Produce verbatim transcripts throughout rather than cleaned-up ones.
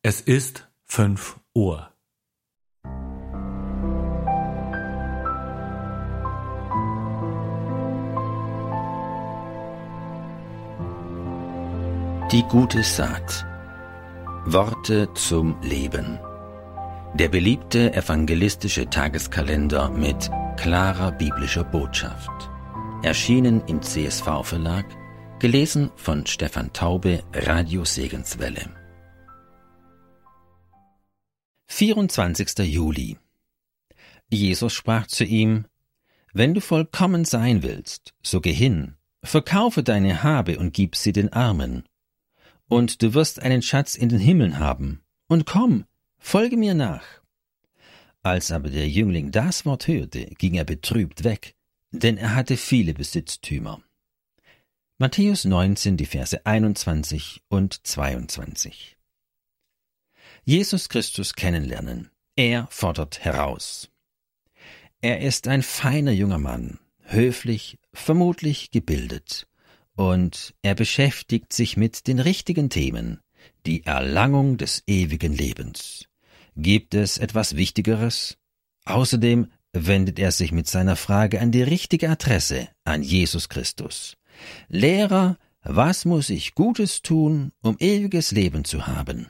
Es ist fünf Uhr. Die gute Saat. Worte zum Leben. Der beliebte evangelistische Tageskalender mit klarer biblischer Botschaft. Erschienen im C S V-Verlag, gelesen von Stefan Taube, Radio Segenswelle. vierundzwanzigster Juli. Jesus sprach zu ihm: Wenn du vollkommen sein willst, so geh hin, verkaufe deine Habe und gib sie den Armen. Und du wirst einen Schatz in den Himmeln haben. Und komm, folge mir nach. Als aber der Jüngling das Wort hörte, ging er betrübt weg, denn er hatte viele Besitztümer. Matthäus neunzehn, die Verse einundzwanzig und zweiundzwanzig. Jesus Christus kennenlernen. Er fordert heraus. Er ist ein feiner junger Mann, höflich, vermutlich gebildet, und er beschäftigt sich mit den richtigen Themen, die Erlangung des ewigen Lebens. Gibt es etwas Wichtigeres? Außerdem wendet er sich mit seiner Frage an die richtige Adresse, an Jesus Christus. Lehrer, was muss ich Gutes tun, um ewiges Leben zu haben?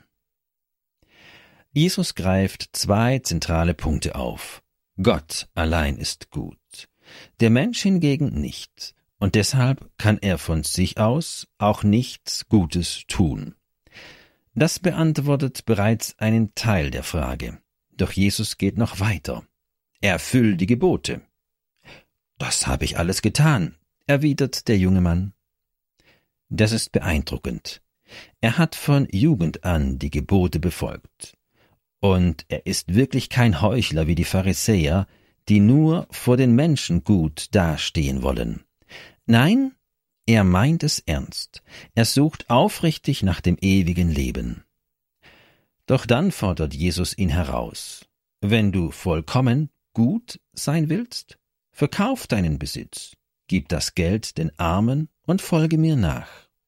Jesus greift zwei zentrale Punkte auf. Gott allein ist gut, der Mensch hingegen nicht, und deshalb kann er von sich aus auch nichts Gutes tun. Das beantwortet bereits einen Teil der Frage. Doch Jesus geht noch weiter. Erfüll die Gebote. Das habe ich alles getan, erwidert der junge Mann. Das ist beeindruckend. Er hat von Jugend an die Gebote befolgt. Und er ist wirklich kein Heuchler wie die Pharisäer, die nur vor den Menschen gut dastehen wollen. Nein, er meint es ernst. Er sucht aufrichtig nach dem ewigen Leben. Doch dann fordert Jesus ihn heraus. Wenn du vollkommen gut sein willst, verkauf deinen Besitz, gib das Geld den Armen und folge mir nach.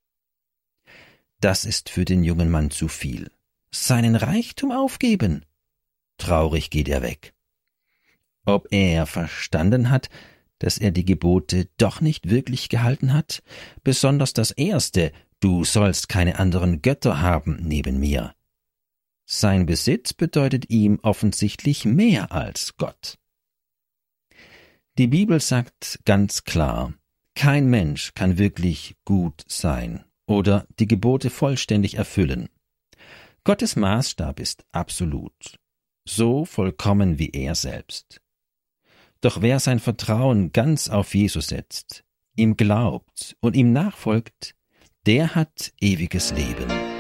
Das ist für den jungen Mann zu viel. Seinen Reichtum aufgeben? Traurig geht er weg. Ob er verstanden hat, dass er die Gebote doch nicht wirklich gehalten hat, besonders das erste, du sollst keine anderen Götter haben neben mir. Sein Besitz bedeutet ihm offensichtlich mehr als Gott. Die Bibel sagt ganz klar, kein Mensch kann wirklich gut sein oder die Gebote vollständig erfüllen. Gottes Maßstab ist absolut, so vollkommen wie er selbst. Doch wer sein Vertrauen ganz auf Jesus setzt, ihm glaubt und ihm nachfolgt, der hat ewiges Leben.